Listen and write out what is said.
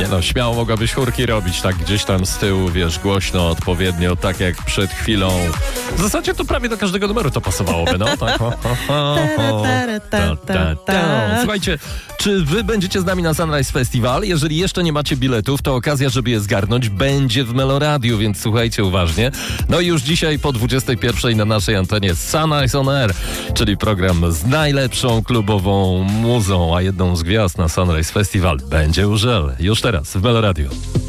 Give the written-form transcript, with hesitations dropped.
Nie no, śmiało mogłabyś chórki robić, tak gdzieś tam z tyłu, wiesz, głośno, odpowiednio, tak jak przed chwilą. W zasadzie to prawie do każdego numeru to pasowałoby, no. Tak. Słuchajcie, czy wy będziecie z nami na Sunrise Festival? Jeżeli jeszcze nie macie biletów, to okazja, żeby je zgarnąć, będzie w Meloradiu, więc słuchajcie uważnie. No i już dzisiaj po 21 na naszej antenie Sunrise on Air, czyli program z najlepszą klubową muzą, a jedną z gwiazd na Sunrise Festival będzie Urzel. Już teraz w Meloradiu.